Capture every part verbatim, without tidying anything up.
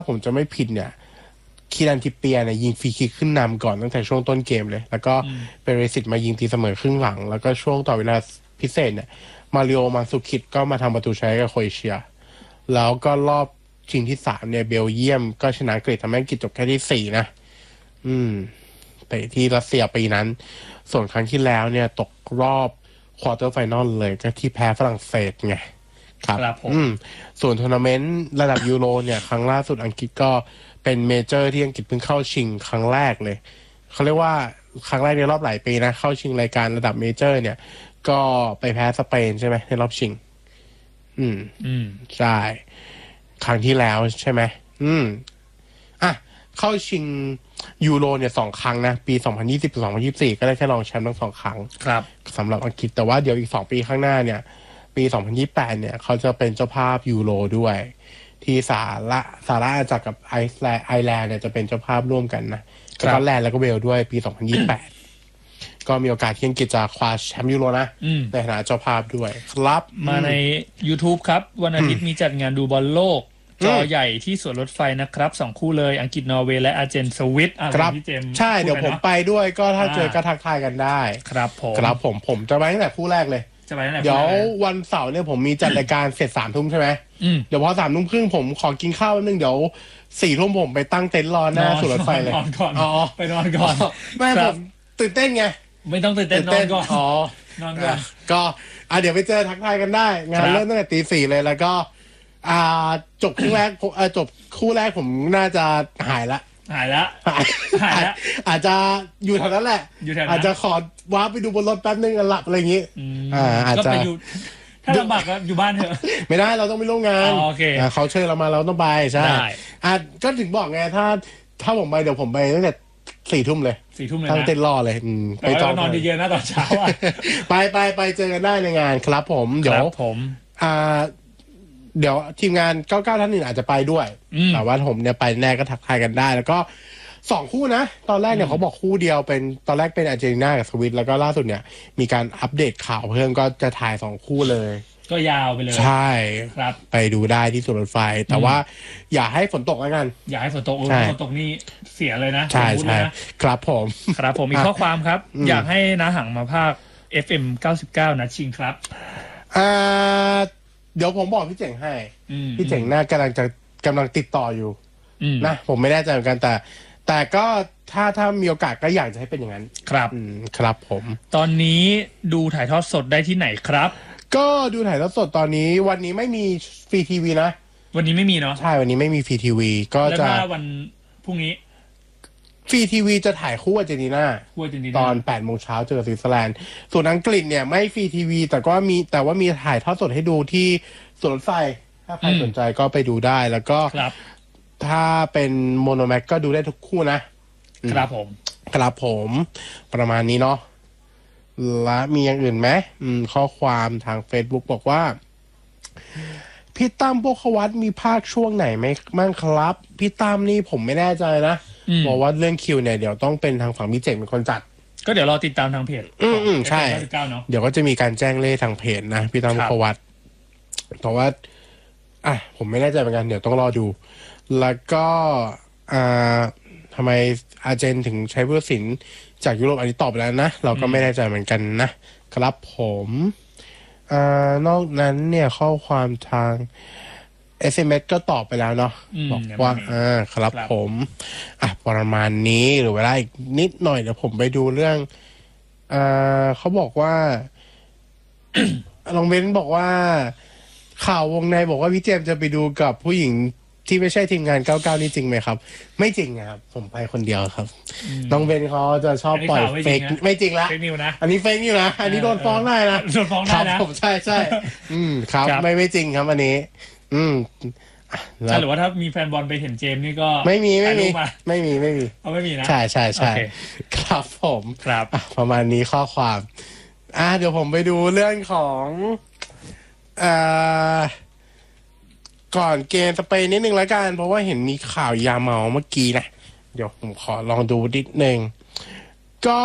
ผมจะไม่ผิดเนี่ยคีรันทิปเปียเนี่ยยิงฟรีคิกขึ้นนำก่อนตั้งแต่ช่วงต้นเกมเลยแล้วก็เปเรซิตมายิงตีเสมอครึ่งหลังแล้วก็ช่วงต่อเวลาพิเศษเนี่ยมาริโอมาซุคิดก็มาทำประตูชัยกับโครเอเชียแล้วก็รอบชิงที่สามเนี่ยเบลเยียมก็ชนะอังกฤษทำให้อังกฤษจบแค่ที่สี่นะอืมแต่ที่รัสเซียปีนั้นส่วนครั้งที่แล้วเนี่ยตกรอบควอเตอร์ไฟนอลเลยก็ที่แพ้ฝรั่งเศสไงครับอืมส่วนทัวร์นาเมนต์ระดับยูโรเนี่ยครั้งล่าสุดอังกฤษก็เป็นเมเจอร์ที่อังกฤษเพิ่งเข้าชิงครั้งแรกเลยเขาเรียกว่าครั้งแรกในรอบหลายปีนะเข้าชิงรายการระดับเมเจอร์เนี่ยก็ไปแพ้สเปนใช่ไหมในรอบชิงอืมอืมใช่ครั้งที่แล้วใช่ไหมอืมอ่ะเข้าชิงยูโรเนี่ยสองครั้งนะปีสองพันยี่สิบ สองพันยี่สิบสี่ก็ได้แค่รองแชมป์ทั้งสองครั้งครับสำหรับอังกฤษแต่ว่าเดี๋ยวอีกสองปีข้างหน้าเนี่ยปีสองพันยี่สิบแปดเนี่ยเขาจะเป็นเจ้าภาพยูโรด้วยที่สหรัฐสหรัฐอาณาจักรกับไอซ์แลนด์ไอร์แลนด์เนี่ยจะเป็นเจ้าภาพร่วมกันนะสกอตแลนด์แล้วก็เวลส์ด้วยปีสองพันยี่สิบแปดก็มีโอกาสที่อังกฤษจะคว้าแชมป์ยูโรนะในฐานะเจ้าภาพด้วยครับมาใน YouTube ครับวันอาทิตย์มีจัดงานดูบอลโลกจอใหญ่ที่สวนรถไฟนะครับสองคู่เลยอังกฤษนอร์เวย์และอาร์เจนสวิตอะไรที่เจมใช่เดี๋ยวผมไปด้วยก็ถ้าเจอก็ทักทายกันได้ครับผมครับผมผมจะไปตั้งแต่คู่แรกเลยเดี๋ยววันเสาร์เนี่ยผมมีจัดรายการเสร็จสามทุ่มใช่ไหมเดี๋ยวพอสามทุ่มครึ่งผมขอกินข้าวนึงเดี๋ยวสี่ทุ่มผมไปตั้งเต็นท์รอหน้าสวนรถไฟเลยนอนก่อนอ๋อไปนอนก่อนไม่ผมตื่นเต้นไงไม่ต้องตื่นเต้นนอนก่อนอ๋อนอนก่อนก็อ่ะเดี๋ยวไปเจอทักทายกันได้งานเริ่มตั้งแต่ตีสี่เลยแล้วก็อ่าจบคู่แรกจบคู่แรกผมน่าจะหายละหายละหายละอาจจะอยู่แถวนั้นแหละอาจจะขอว้าไปดูบนรถแป๊บนึงหลับอะไรอย่างงี้อ่าอาจจะถ้าลำบากก็อยู่บ้านเถอะไม่ได้เราต้องไปร่วมงานโอเคเขาเชิญเรามาเราต้องไปใช่อ่ะก็ถึงบอกไงถ้าถ้าผมไปเดี๋ยวผมไปตั้งแต่สี่ทุ่มเลยสี่ทุ่มเลยตั้งเต้นรอเลยไปนอนเยอะๆนะตอนเช้าไปไปไปเจอกันได้ในงานครับผมเดี๋ยวผมอ่าเดี๋ยวทีมงานเก้าเก้าท่านอื่นอาจจะไปด้วยแต่ว่าผมเนี่ยไปแน่ก็ทักทายกันได้แล้วก็สองคู่นะตอนแรกเนี่ยเขาบอกคู่เดียวเป็นตอนแรกเป็นอาร์เจนตินากับสวิตแล้วก็ล่าสุดเนี่ยมีการอัปเดตข่าวเพิ่มก็จะถ่ายสองคู่เลยก็ยาวไปเลยใช่ครับไปดูได้ที่สวนรถไฟแต่ว่าอย่าให้ฝนตกแล้วกันอย่าให้ฝนตกฝนตกนี่เสียเลยนะใช่ใช่ครับผมครับผมมีข้อความครับอยากให้น้าหังมาภาค เอฟ เอ็ม เก้าสิบเก้านัดชิงครับอ่าเดี๋ยวผมบอกพี่เจ๋งให้พี่เจ๋งน่ากำลังจะกำลังติดต่ออยู่นะผมไม่แน่ใจเหมือนกันแต่แต่ก็ถ้าถ้ามีโอกาสก็อยากจะให้เป็นอย่างนั้นครับครับผมตอนนี้ดูถ่ายทอดสดได้ที่ไหนครับก็ดูถ่ายทอดสดตอนนี้วันนี้ไม่มีฟรีทีวีนะวันนี้ไม่มีเนาะใช่วันนี้ไม่มีฟรีทีวีก็จะแล้ววันพรุ่งนี้ฟรีทีวีจะถ่ายคู่อาร์เจนตินาตอนแปดโมงเช้าเจอสวิตเซอร์แลนด์ส่วนอังกฤษเนี่ยไม่ฟรีทีวีแต่ก็มีแต่ว่ามีถ่ายทอดสดให้ดูที่สวนรถไฟถ้าใครสนใจก็ไปดูได้แล้วก็ถ้าเป็นโมโนแม็กก็ดูได้ทุกคู่นะครับผมครับผมประมาณนี้เนาะและมีอย่างอื่นไหมข้อความทาง Facebook บอกว่าพี่ตั้มพวกขวัตมีภาคช่วงไหนไหมมั่งครับพี่ตั้มนี่ผมไม่แน่ใจนะบอกว่าเรื่องคิวเนี่ยเดี๋ยวต้องเป็นทางฝั่งพี่เจ๋งเป็นคนจัดก็เดี๋ยวรอติดตามทางเพจอืมใช่เดี๋ยวก็จะมีการแจ้งเล่ทางเพจนะพี่ตั้มพวกขวัตแต่ว่าอ่ะผมไม่แน่ใจเหมือนกันเดี๋ยวต้องรอดูแล้วก็อ่าทำไมอาร์เจนถึงใช้ผู้ตัดสินจากยุโรปอันนี้ตอบแล้วนะเราก็ไม่แน่ใจเหมือนกันนะครับผมอ่านอกนั้นเนี่ยข้อความทาง เอส เอ็ม เอส ก็ตอบไปแล้วเนาะบอกว่าอ่าครับผมอ่ะประมาณนี้หรือเวลาอีกนิดหน่อยเดี๋ยวผมไปดูเรื่องอ่าเขาบอกว่า ลองเว้นบอกว่าข่าววงในบอกว่าพี่เจมจะไปดูกับผู้หญิงที่ไม่ใช่ทีมงานเก้าเก้านี่จริงไหมครับไม่จริงครับผมไปคนเดียวครับน้องเบนเขาจะชอบปล่อยเฟกไม่จริงละอันนี้เฟกนิวนะอันนี้โดนฟ้องได้นะโดนฟ้องได้นะผมใช่ใช่อืมครับไม่ไม่จริงครับอันนี้อืมหรือว่าถ้ามีแฟนบอลไปเห็นเจมนี่ก็ไม่มีไม่มีไม่มีไม่มีเอาไม่มีนะใช่ใช่ใช่ครับผมครับประมาณนี้ข้อความอ่ะเดี๋ยวผมไปดูเรื่องของอ่าก่อนเกมสเปนนิดนึงแล้วกันเพราะว่าเห็นมีข่าวยาเมาเมื่อกี้นะเดี๋ยวผมขอลองดูนิดนึงก็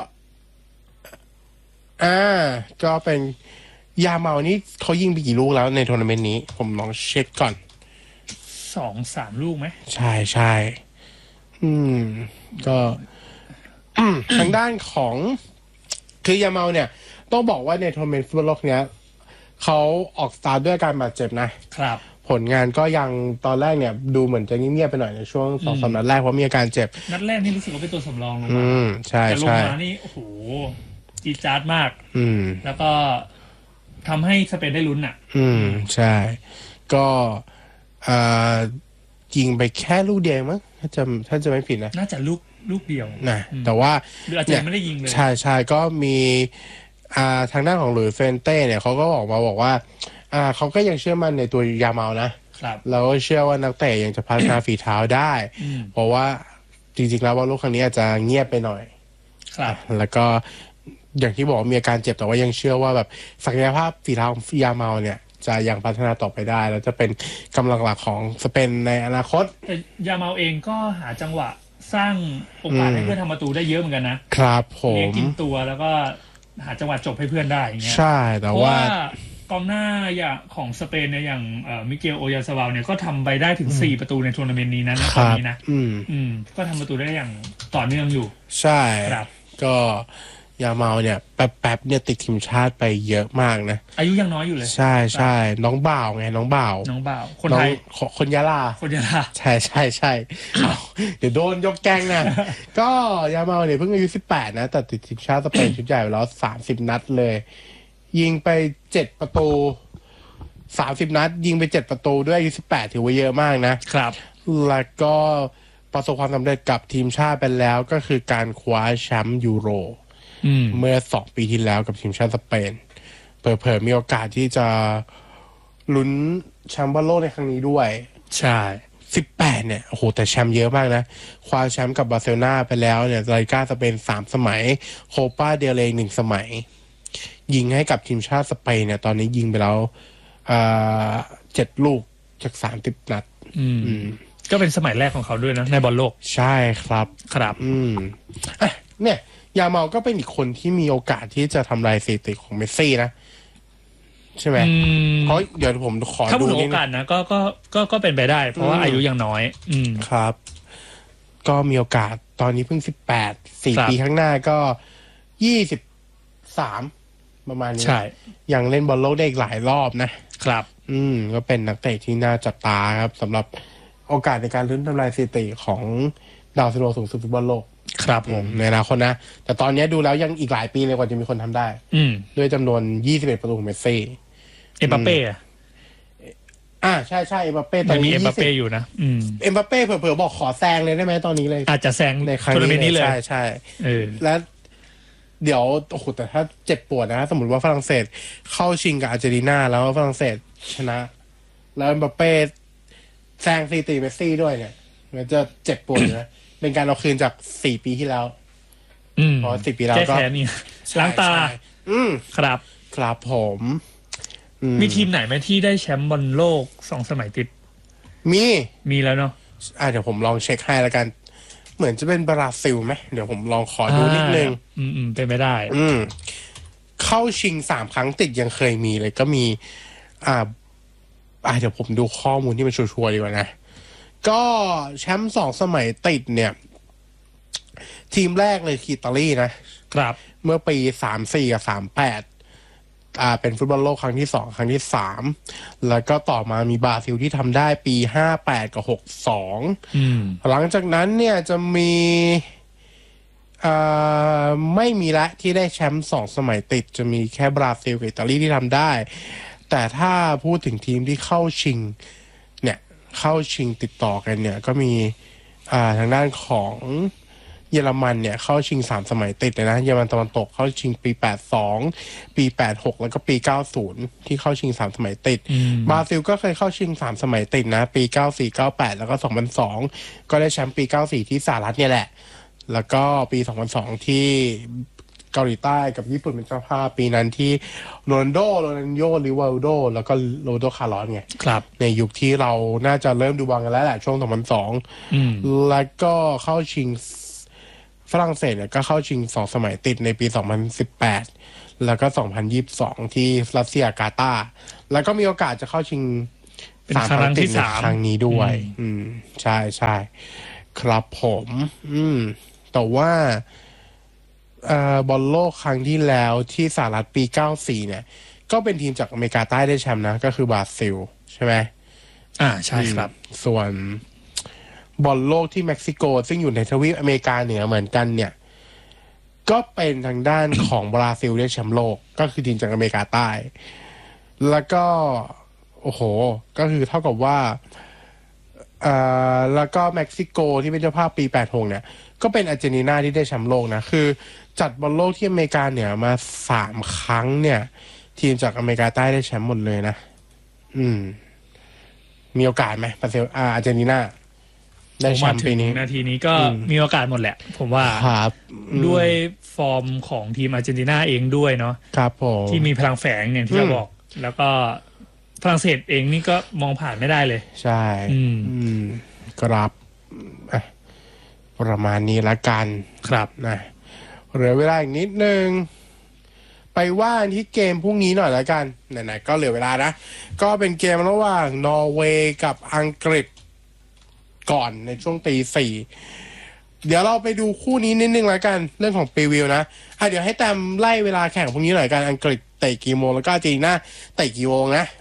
อ่าก็เป็นยาเมานี่เขายิงไปกี่ลูกแล้วในทัวร์นาเมนต์นี้ผมลองเช็คก่อนสสองสามลูกไหมใช่ใช่อืมก็ทางด้านของคือยาเมาเนี่ยต้องบอกว่าในทัวร์นาเมนต์ฟุตบอลโลกเนี้ยเขาออกสตาร์ทด้วยการบาดเจ็บนะครับผลงานก็ยังตอนแรกเนี่ยดูเหมือนจะเงียบๆไปหน่อยในช่วงสองสามนัดแรกเพราะมีอาการเจ็บนัดแรกนี่รู้สึกว่าเป็นตัวสำรองลงมาอืมใช่แต่ลงใช่มานี่โอ้โหจี๊ดจ๊าดมากอืมแล้วก็ทำให้สเปนได้ลุ้นอ่ะอืมใช่ก็อ่ายิงไปแค่ลูกเดียวมั้งถ้าจะถ้าจะไม่ผิดนะน่าจะลูกลูกเดียวนะแต่ว่าหรืออาจจะไม่ได้ยิงเลยใช่ใช่ก็มีอ่าทางด้านของหลุยส์เฟนเต้เนี่ยเขาก็ออกมาบอกว่าอ่าเขาก็ยังเชื่อมั่นในตัวยาเมานะครับแล้วก็เชื่อว่านักเตะยังจะพัฒนาฝีเท้าได้เพราะว่าจริงๆแล้วว่าลูกครั้งนี้อาจจะเงียบไปหน่อยครับแล้วก็อย่างที่บอกมีอาการเจ็บแต่ว่ายังเชื่อว่าแบบศักยภาพฝีเท้าของยาเมาเนี่ยจะยังพัฒนาต่อไปได้แล้วจะเป็นกำลังหลักของสเปนในอนาคตแต่ยาเมาเองก็หาจังหวะสร้างโอกาสให้เพื่อนทำประตูได้เยอะเหมือนกันนะครับผมเลี้ยงกินตัวแล้วก็หาจังหวะจบให้เพื่อนได้อย่างเงี้ยใช่แต่ว่ากองหน้าอย่างของสเปนเนี่ยอย่างมิเกลโอยาซาบาลเนี่ยก็ทำไปได้ถึงสี่ประตูในทัวร์นาเมนต์นี้นะตอนนี้นะอืมอืมก็ทำประตูได้อย่างต่อเนื่องอยู่ใช่ครับก็ยาเมาเนี่ยแป๊บๆเนี่ยติดทีมชาติไปเยอะมากนะอายุยังน้อยอยู่เลยใช่ใช่น้องบ่าวไงน้องบ่าวน้องบ่าวคนไทยคนยะลาคนยะลาใช่ใช่ใช่เดี๋ยวโดนยกแกงนะก็ยาเมาเนี่ยเพิ่งอายุสิบแปดนะแต่ติดทีมชาติสเปนชุดใหญ่ไปแล้วสามสิบนัดเลยยิงไปเจ็ดประตูสามสิบนัดยิงไปเจ็ดประตูด้วยอายุสิบแปดถือว่าเยอะมากนะครับแล้วก็ประสบความสำเร็จกับทีมชาติไปแล้วก็คือการคว้าแชมป์ยูโรเมื่อสองปีที่แล้วกับทีมชาติสเปนเผลอๆมีโอกาสที่จะลุ้นแชมป์บอลโลกในครั้งนี้ด้วยใช่สิบแปดเนี่ยโอ้โหแต่แชมป์เยอะมากนะคว้าแชมป์กับบาร์เซโลนาไปแล้วเนี่ยลาลิก้าสเปนสามสมัยโคปาเดลเรย์หนึ่งสมัยยิงให้กับทีมชาติสเปนเนี่ยตอนนี้ยิงไปแล้วเจ็ดลูกจากสามสิบนัดก็เป็นสมัยแรกของเขาด้วยนะในบอลโลกใช่ครับครับอืมอ่ะเนี่ยยาเมาก็เป็นอีกคนที่มีโอกาสที่จะทำลายสถิติของเมสซี่นะใช่ไหมเพราะเดี๋ยวผมขอดูถ้าพูดโอกาสนะก็ก็ก็ก็เป็นไปได้เพราะว่าอายุยังน้อยอืมครับก็มีโอกาสตอนนี้เพิ่งสิบแปดสี่ปีข้างหน้าก็ยี่สิบสามประมาณนี้ใช่ยังเล่นบอลโลกได้อีกหลายรอบนะครับอืมก็เป็นนักเตะที่น่าจับตาครับสำหรับโอกาสในการลุ้นทำลายสถิติของดาวซันโวสูงสุดฟุตบอลโลกครับผมในอนาคตนะแต่ตอนนี้ดูแล้วยังอีกหลายปีเลยกว่าจะมีคนทำได้ด้วยจำนวนยี่สิบเอ็ดประตูของเมสซี่เอ็มบัปเป้อะอ่าใช่ใช่เอ็มบัปเป้ตอนนี้มีเอ็มบัปเป้อยู่นะเอ็มบัปเป้เผลอๆบอกขอแซงเลยได้ไหมตอนนี้เลยอาจจะแซงในครั้งนี้เลยใช่ใช่แล้วเดี๋ยวโอ้โหแต่ถ้าเจ็บปวดนะสมมติว่าฝรั่งเศสเข้าชิงกับอาร์เจนตินาแล้วฝรั่งเศสชนะแล้วเอ็มบัปเป้แซงสถิติเมสซี่ด้วยเนี่ยมันจะเจ็บปวดนะเป็นการเอาคืนจากสี่ปีที่แล้วเพราะสี่ปีแล้วก็แค่นี้ล้างตาอืมครับครับผมมีทีมไหนไหมที่ได้แชมป์บอลโลกสองสมัยติดมีมีแล้วเนาะอ่าเดี๋ยวผมลองเช็คให้แล้วกันเหมือนจะเป็นบราซิลไหมเดี๋ยวผมลองขอดูนิดนึงอืมอืมเป็นไม่ได้อืมเข้าชิงสามครั้งติดยังเคยมีเลยก็มีอ่าอ่าเดี๋ยวผมดูข้อมูลที่มันชัวร์ๆดีกว่านะก็แชมป์สองสมัยติดเนี่ยทีมแรกเลยคืออิตาลีนะครับเมื่อปีสามสี่กับสามแปดอ่าเป็นฟุตบอลโลกครั้งที่สองครั้งที่สามแล้วก็ต่อมามีบราซิลที่ทำได้ปีห้าแปดกับหกสองหลังจากนั้นเนี่ยจะมีอ่าไม่มีละที่ได้แชมป์สองสมัยติดจะมีแค่บราซิลกับอิตาลีที่ทำได้แต่ถ้าพูดถึงทีมที่เข้าชิงเนี่ยเข้าชิงติดต่อกันเนี่ยก็มีอ่าทางด้านของเยอรมันเนี่ยเข้าชิงสามสมัยติดเลยนะเยอรมันตะวันตกเข้าชิงปีแปดสิบสองปีแปดสิบหกแล้วก็ปีเก้าสิบที่เข้าชิงสามสมัยติดบราซิลก็เคยเข้าชิงสามสมัยติดนะปีเก้าสี่ เก้าแปดแล้วก็สองพันสองก็ได้แชมป์ปีเก้าสี่ที่สหรัฐเนี่ยแหละแล้วก็ปีสองพันสองที่เกาหลีใต้กับญี่ปุ่นเป็นเจ้าภาพปีนั้นที่โรนัลโดโรนัลโญริวัลโดแล้วก็โรนัลโดคาร์ลอสไงครับในยุคที่เราน่าจะเริ่มดูบอลกันแล้วแหละช่วงสองพันสองแล้วก็เข้าชิงฝรั่งเศสเนี่ยก็เข้าชิงสองสมัยติดในปีสองพันสิบแปดแล้วก็สองพันยี่สิบสองที่รัสเซียกาตาร์แล้วก็มีโอกาสจะเข้าชิงเป็นครั้งที่สามครั้งนี้ด้วย อืมใช่ใช่ครับผม อืมแต่ว่าเอ่อบอลโลกครั้งที่แล้วที่สหรัฐปีเก้าสี่เนี่ยก็เป็นทีมจากอเมริกาใต้ได้แชมป์นะก็คือบราซิลใช่ไหมอ่าใช่ครับส่วนบอลโลกที่เม็กซิโกซึ่งอยู่ในทวีปอเมริกาเหนือเหมือนกันเนี่ยก็เป็นทางด้านของบราซิลได้แชมป์โลกก็คือทีมจากอเมริกาใต้แล้วก็โอ้โหก็คือเท่ากับว่าเอ่อแล้วก็เม็กซิโกที่เป็นเจ้าภาพปีแปดหกเนี่ยก็เป็นอาร์เจนตินาที่ได้แชมป์โลกนะคือจัดบอลโลกที่อเมริกาเหนือมาสามครั้งเนี่ยทีมจากอเมริกาใต้ได้แชมป์หมดเลยนะอืมมีโอกาสไหมบราซิลอ่าอาร์เจนตินาได้แชมป์ปีนี้นาทีนี้ก็มีโอกาสหมดแหละผมว่าครับด้วยฟอร์มของทีมอาร์เจนตินาเองด้วยเนาะครับผมที่มีพลังแฝงอย่างที่เราบอกแล้วก็ฝรั่งเศสเองนี่ก็มองผ่านไม่ได้เลยใช่อืมครับประมาณนี้ละกันครับนะเหลือเวลาอีกนิดนึงไปว่าที่เกมพรุ่งนี้หน่อยละกันไหนๆก็เหลือเวลานะก็เป็นเกมระหว่างนอร์เวย์กับอังกฤษก่อนในช่วงตีสี่เดี๋ยวเราไปดูคู่นี้นิดนึงละกันเรื่องของพรีวิวนะอ่ะเดี๋ยวให้แต้มไล่เวลาแข่งพรุ่งนี้หน่อยกันอังกฤษเตะกี่โมงแล้วก็จีนหน้าเตะกี่โมง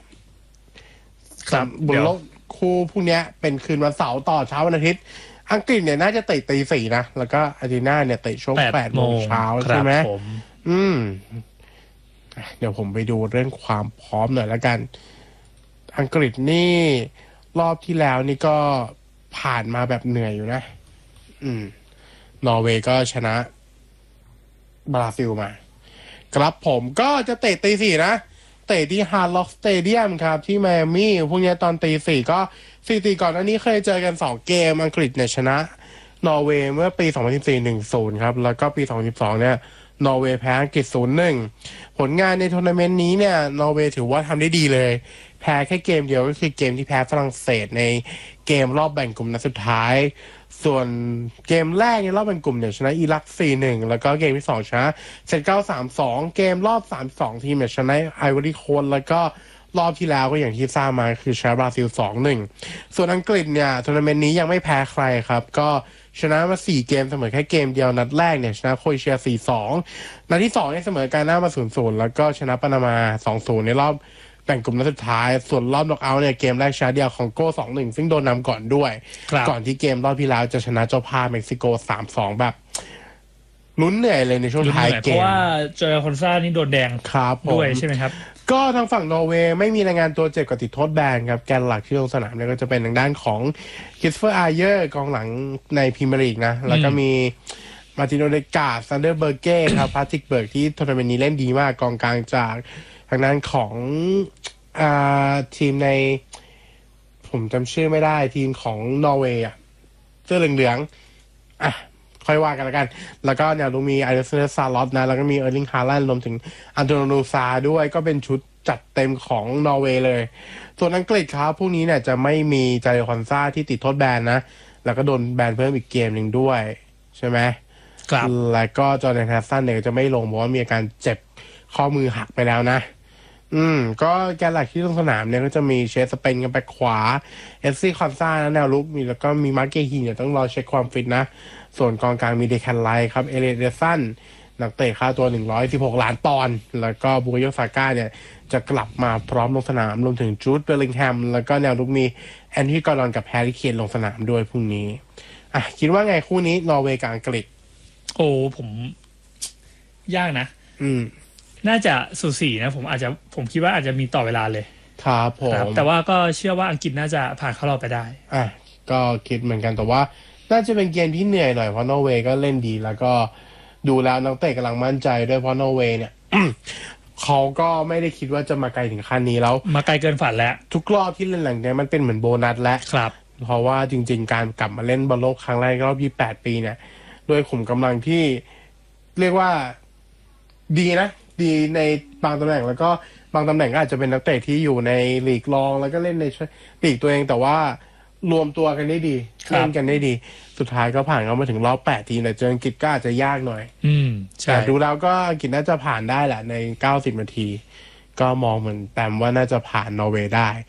นะครับบนโลกคู่พรุ่งนี้เป็นคืนวันเสาร์ต่อเช้าวันอาทิตย์อังกฤษเนี่ยน่าจะเตะตีสี่นะแล้วก็อาร์เจนตินาเนี่ยเตะช่วงแปดโมงเช้าใช่ไหมอืมเดี๋ยวผมไปดูเรื่องความพร้อมหน่อยละกันอังกฤษนี่รอบที่แล้วนี่ก็ผ่านมาแบบเหนื่อยอยู่นะอืมนอร์เวย์ก็ชนะบราซิลมาครับผมก็จะเตะตีสี่นะเตะที่ฮาร์ล็อกสเตเดียมครับที่ไมอามี่พวกนี้ตอนตีสี่ก็สถิติก่อนอันนี้เคยเจอกันสองเกมอังกฤษเนี่ยชนะนอร์เวย์เมื่อปีสองพันสิบสี่ หนึ่งศูนย์ ครับแล้วก็ปีสองพันสิบสองเนี่ยนอร์เวย์แพ้อังกฤษ ศูนย์หนึ่ง ผลงานในทัวร์นาเมนต์นี้เนี่ยนอร์เวย์ถือว่าทำได้ดีเลยแพ้แค่เกมเดียวก็คือเกมที่แพ้ฝรั่งเศสในเกมรอบแบ่งกลุ่มนัดสุดท้ายส่วนเกมแรกในรอบแบ่งกลุ่มเนี่ยชนะอิรัก สี่หนึ่ง แล้วก็เกมที่สองชนะเซตเก้า สามสอง เกมรอบสามสิบสองทีมเนี่ยชนะไอวอรี่โคสต์แล้วก็รอบที่แล้วก็อย่างที่ทราบมาคือชนะบราซิล สองหนึ่ง ส่วนอังกฤษเนี่ยทัวร์นาเมนต์นี้ยังไม่แพ้ใครครับก็ชนะมาสี่เกมเสมอแค่เกมเดียวนัดแรกเนี่ยชนะโครเอเชีย สี่สอง นัดที่สองเนี่ยเสมอกาน่ามา ศูนย์ศูนย์ แล้วก็ชนะปานามา สองศูนย์ ในรอบแบ่งกลุ่มนัดสุดท้ายส่วนรอบน็อกเอาท์เนี่ยเกมแรกชนะเดียวของโก้ สองหนึ่ง ซึ่งโดนนำก่อนด้วยก่อนที่เกมรอบที่แล้วจะชนะเจ้าภาพเม็กซิโก สามสอง แบบลุ้นเหนื่อยเลยในช่วงท้ายเกมเพราะว่าเจอคอนซ่านี่โดนแดงด้วยใช่ไหมครับก็ทางฝั่งนอร์เวย์ไม่มีรายงานตัวเจ็บกับติดโทษแบนครับแกนหลักที่ลงสนามเนี่ยก็จะเป็นทางด้านของคริสเฟอร์อาเยอร์กองหลังในพรีเมียร์ลีกนะแล้วก็มีมาร์ตินโอเดกาซันเดอร์เบอร์เก้ครับพาทริกเบิร์กที่ทัวร์นาเมนต์นี้เล่นดีมากกองกลางจากทางด้านของอ่าทีมในผมจำชื่อไม่ได้ทีมของนอร์เวย์อ่ะเสื้อเหลืองๆอ่ะค่อยว่ากันแล้วกันแล้วก็เนี่ยลุงมีไอเดอร์เซนซาลอตนะแล้วก็มีเออร์ลิงฮาลันด์รวมถึงอันโตนิโอซาด้วยก็เป็นชุดจัดเต็มของนอร์เวย์เลยส่วนอังกฤษครับพวกนี้เนี่ยจะไม่มีจาเรคอนซ่าที่ติดโทษแบนนะแล้วก็โดนแบนเพิ่มอีกเกมหนึ่งด้วยใช่ไหมครับแล้วก็จอร์แดนแฮสซันเนี่ยจะไม่ลงเพราะว่ามีอาการเจ็บข้อมือหักไปแล้วนะอืมก็แกนหลักที่ลงสนามเนี่ยก็จะมีเชสสเปนกันไปขวาเอสซี่คอนซ่าแนวลุกมีแล้วก็มีมาร์เกฮีเนี่ยต้องรอเช็คความฟิตนะส่วนกองกลางมีเดคันไลครับเอเลเดซันนักเตะค่าตัวหนึ่งร้อยสิบหกล้านปอนด์แล้วก็บุกโยซาก้าเนี่ยจะกลับมาพร้อมลงสนามรวมถึงจูดเบลลิงแฮมแล้วก็แนวลุกมีแอนดี้กอร์ดอนกับแฮร์รี่เคนลงสนามด้วยพรุ่งนี้อ่ะคิดว่าไงคู่นี้นอร์เวย์กับอังกฤษโอ้ผมยากนะอืมน่าจะสูสีนะผมอาจจะผมคิดว่าอาจจะมีต่อเวลาเลยครับผมแต่ว่าก็เชื่อว่าอังกฤษน่าจะผ่านเข้ารอบไปได้อ่ะก็คิดเหมือนกันแต่ว่าน่าจะเป็นเกมที่เหนื่อยหน่อยเพราะนอร์เวย์ก็เล่นดีแล้วก็ดูแล้วนักเตะกำลังมั่นใจด้วยเพราะนอร์เวย์เนี่ย เขาก็ไม่ได้คิดว่าจะมาไกลถึงขั้นนี้แล้วมาไกลเกินฝันแล้วทุกรอบที่เล่นหลังเนี่ยมันเป็นเหมือนโบนัสแล้วครับเพราะว่าจริงๆการกลับมาเล่นบอลโลกครั้งแรกรอบยี่สิบแปดปีเนี่ยด้วยขุมกำลังที่เรียกว่าดีนะดีในบางตำแหน่งแล้วก็บางตำแหน่งก็อาจจะเป็นนักเตะที่อยู่ในลีกรองแล้วก็เล่นในลีกตัวเองแต่ว่ารวมตัวกันได้ดีเล่นกันได้ดีสุดท้ายก็ผ่านเข้ามาถึงรอบแปดทีมแต่เจออังกฤษก็อาจจะยากหน่อยอืมใช่แต่ดูแล้วก็อังกฤษน่าจะผ่านได้แหละในเก้าสิบนาทีก็มองเหมือนแต้มว่าน่าจะผ่านนอร์เวย์ได้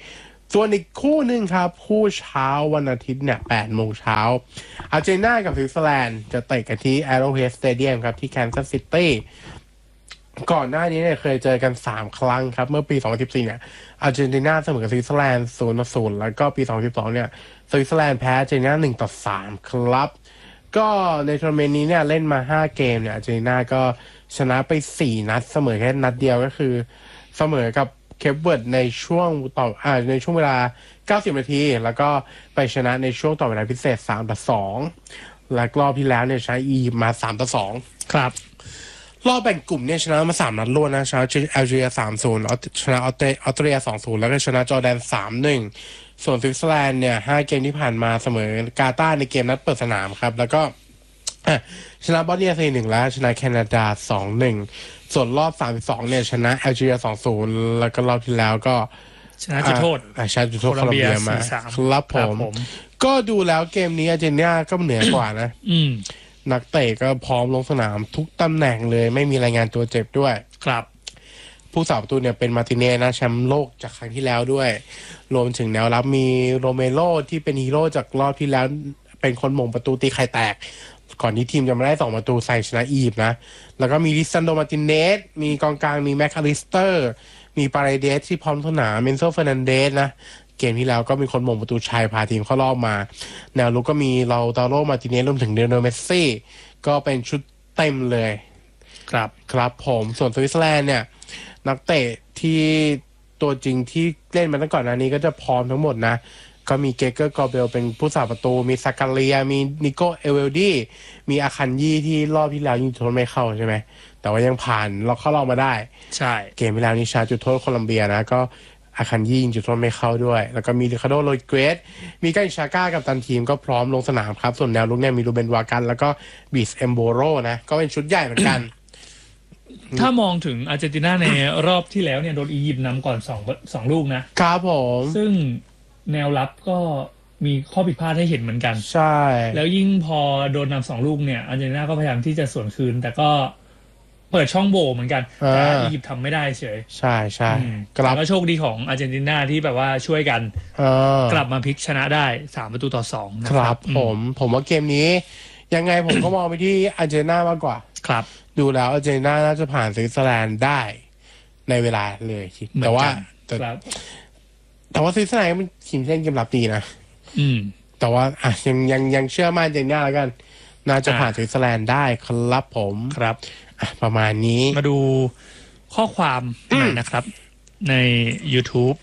ส่วนอีกคู่หนึ่งครับคู่เช้าวันอาทิตย์เนี่ยแปดโมงเช้าอาร์เจนตินากับสวิตเซอร์แลนด์จะเตะกันที่ Arrowhead Stadium ครับที่แคนซัสซิตี้ก่อนหน้านี้เนี่ยเคยเจอกันสามครั้งครับเมื่อปีสองพันสิบสี่เนี่ยอาร์เจนตินาเสมอกับสวิตเซอร์แลนด์ ศูนย์ ต่อ ศูนย์ แล้วก็ปีสองพันสิบสองเนี่ยสวิตเซอร์แลนด์แพ้อาร์เจนตินา หนึ่ง ต่อ สาม ครับก็ในทัวร์นาเมนต์นี้เนี่ยเล่นมาห้าเกมเนี่ยอาร์เจนตินาก็ชนะไปสี่นัดเสมอแค่นัดเดียวก็คือเสมอกับเคปเวิร์ดในช่วงต่ออ่าในช่วงเวลาเก้าสิบนาทีแล้วก็ไปชนะในช่วงต่อเวลาพิเศษสามต่อสองและรอบที่แล้วเนี่ยใช้อียิปต์มาสามต่อสองครับรอบแบ่งกลุ่มเนี่ยชนะมาสามนัดรวดนะชนะแอลจีเรีย สามศูนย์ ชนะออสเตรออสเตรเลีย สองศูนย์ แล้วก็ชนะจอร์แดน สามหนึ่ง ส่วนสวิตเซอร์แลนด์เนี่ยห้าเกมที่ผ่านมาเสมอกาตาร์ในเกมนัดเปิดสนามครับแล้วก็ชนะบอสเนีย สี่หนึ่ง แล้วชนะแคนาดา สองหนึ่ง ส่วนรอบสามสิบสองเนี่ยชนะแอลจีเรีย สองศูนย์ แล้วก็รอบที่แล้วก็ชนะจุดโทษชนะจุดโทษโคลอมเบียมาครับผมก็ดูแล้วเกมนี้อาร์เจนตินาก็เหนือกว่านะอืมนักเตะก็พร้อมลงสนามทุกตำแหน่งเลยไม่มีรายงานตัวเจ็บด้วยครับผู้สาประตูเนี่ยเป็นมาร์ติเนสนะแชมป์โลกจากครั้งที่แล้วด้วยรวมถึงแนวรับมีโรเมโรที่เป็นฮีโร่จากรอบที่แล้วเป็นคนหม่งประตูตีไข่แตกก่อนที่ทีมจะมาได้สองประตูใส่ชนะอียิปต์นะแล้วก็มีลิซันโดมาร์ติเนสมีกองกลางมีแมคคาลิสเตอร์มีปาเรเดสที่พร้อมสนามเมนโซเฟอร์นันเดสนะเกมที่แล้วก็มีคนหม่งประตูชัยพาทีมเข้ารอบมาแนวลุกก็มีเราตาโรมาร์ติเนสรวมถึงเดโนเมสซี่ก็เป็นชุดเต็มเลยครับครับผมส่วนสวิตเซอร์แลนด์เนี่ยนักเตะที่ตัวจริงที่เล่นมาตั้งก่อนหน้านี้ก็จะพร้อมทั้งหมดนะก็มีเกเกอร์กอเบลเป็นผู้สาประตูมีซาการเลียมีนิโกเอเวลดี้มีอาคันยี่ที่รอบที่แล้วยิงจุดโทษไม่เข้าใช่ไหมแต่ว่ายังผ่านเราเข้ารอบมาได้ใช่เกมที่แล้วนี่ชาจุดโทษโคลัมเบียนะก็อาคันยี่ยิงจุดโทษไม่เข้าด้วยแล้วก็มีริคาร์โดโรยเกรสมีกาอิชาก้ากับตันทีมก็พร้อมลงสนามครับส่วนแนวลุกเนี่ยมีรูเบนวากันแล้วก็บิสเอมโบโรนะก็เป็นชุดใหญ่เหมือนกันถ้ามองถึงอาร์เจนตินาในรอบที่แล้วเนี่ยโดนอียิปต์นำก่อนสองสองลูกนะครับผมซึ่งแนวรับก็มีข้อผิดพลาดให้เห็นเหมือนกันใช่แล้วยิ่งพอโดนนำสองลูกเนี่ยอาร์เจนตินาก็พยายามที่จะสวนคืนแต่ก็เปิดช่องโหว่เหมือนกันแต่อียิปต์ทำไม่ได้เฉยใช่ใช่แต่ก็โชคดีของอาร์เจนตินาที่แบบว่าช่วยกันกลับมาพลิกชนะได้สามประตูต่อสองนะครับผมผมว่าเกมนี้ยังไงผมก็มองไปที่อาร์เจนตินามากกว่าครับดูแล้วอาร์เจนตินาน่าจะผ่านสวิตเซอร์แลนด์ได้ในเวลาเลยแต่ว่าแต่แต่ว่าสวิตเซอร์แลนด์มันทีมเล่นเกมรับดีนะอืมแต่ว่าอ่ะยังยังยังเชื่อมั่นอาร์เจนตินาแล้วกันน่าจะผ่านสวิตเซอร์แลนด์ได้ครับผมครับประมาณนี้มาดูข้อความหน่อยนะครับใน YouTube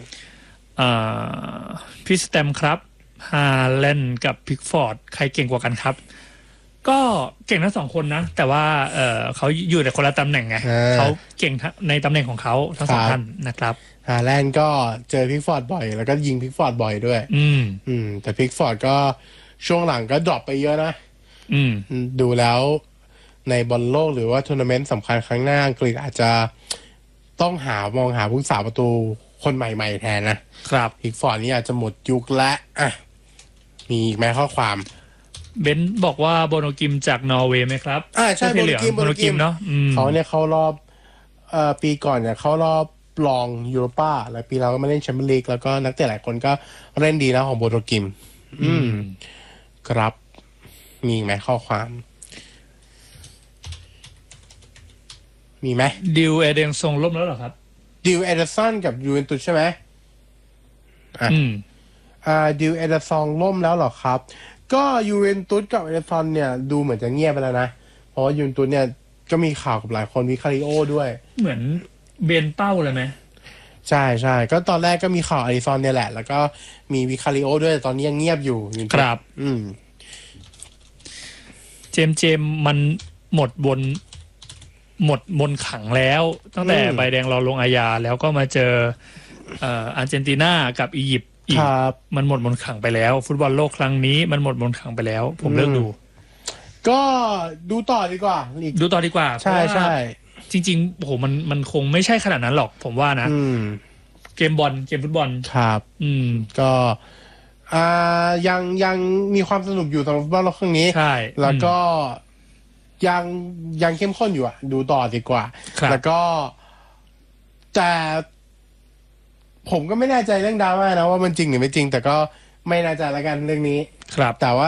พี่สแตมครับฮาแลนด์กับพิกฟอร์ดใครเก่งกว่ากันครับก็เก่งทั้งสองคนนะแต่ว่าเออเขาอยู่ในคนละตำแหน่งไงเขาเก่งในตำแหน่งของเขาทั้งสองท่านนะครับฮาแลนด์ก็เจอพิกฟอร์ดบ่อยแล้วก็ยิงพิกฟอร์ดบ่อยด้วยอืมอืมแต่พิกฟอร์ดก็ช่วงหลังก็ดรอปไปเยอะนะอืมดูแล้วในบอลโลกหรือว่าทัวร์นาเมนต์สำคัญครั้งหน้าอังกฤษอาจจะต้องหามองหาผู้สาประตูคนใหม่ๆแทนนะครับพิกฟอร์ดนี่อาจจะหมดยุคและอ่ะมีอีกไหมข้อความเบนซ์บอกว่าโบโนกิมจากนอร์เวย์ไหมครับอ่าใช่โบโนกิมโบโนกิมเนาะเขาเนี่ยเขารอบเอ่อปีก่อนเนี่ยเขารอบรองยูโรป้าแล้วปีเราก็มาเล่นแชมเปี้ยนลีกแล้วก็นักเตะหลายคนก็เล่นดีนะของโบโนกิมอืมครับมีไหมข้อความมีไหมดิวเอเดนซงล้มแล้วเหรอครับดิวเอเดสันกับยูเวนตุสใช่ไหมอ่าอ่าดิวเอเดซองล่มแล้วเหรอครับก็ยูเวนตุสกับเอเดซอนเนี่ยดูเหมือนจะเงียบไปแล้วนะเพราะว่ายูเวนตุสเนี่ยก็มีข่าวกับหลายคนวิคาริโอด้วยเหมือนเบนเป้าเลยไหมใช่ใช่ก็ตอนแรกก็มีข่าวอาริซอนเนี่ยแหละแล้วก็มีวิคาริโอด้วยตอนนี้ยังเงียบอยู่ครับอืมเจมเจมมันหมดบนหมดมนขังแล้วตั้งแต่ใบแดงรอลงอาญาแล้วก็มาเจอเอ่ออาร์เจนตินากับอียิปต์อีกมันหมดมนขังไปแล้วฟุตบอลโลกครั้งนี้มันหมดมนขังไปแล้วผมเลิกดูก็ดูต่อดีกว่าดูต่อดีกว่าใช่ใช่จริงๆโหมันมันคงไม่ใช่ขนาดนั้นหรอกผมว่านะเกมบอลเกมฟุตบอลครับอืมก็อ่ายังยังมีความสนุกอยู่สำหรับฟุตบอลโลกครั้งนี้ใช่แล้วก็ยังยังเข้มข้นอยู่อ่ะดูต่อดีกว่าแล้วก็แต่ผมก็ไม่แน่ใจเรื่องดราม่านะว่ามันจริงหรือไม่จริงแต่ก็ไม่แน่ใจละกันเรื่องนี้ครับแต่ว่า